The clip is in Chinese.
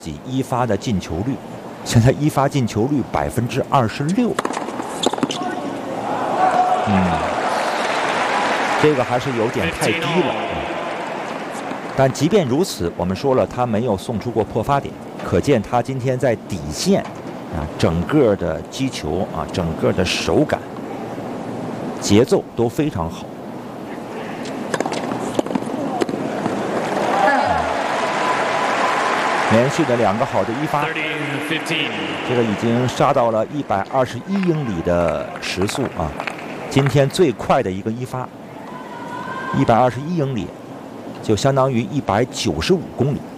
己一发的进球率，现在一发进球率26%。这个还是有点太低了。但即便如此，我们说了他没有送出过破发点，可见他今天在底线整个的击球整个的手感、节奏都非常好。连续的2个好的一发，这个已经杀到了121英里的时速今天最快的一个一发，121英里，就相当于195公里。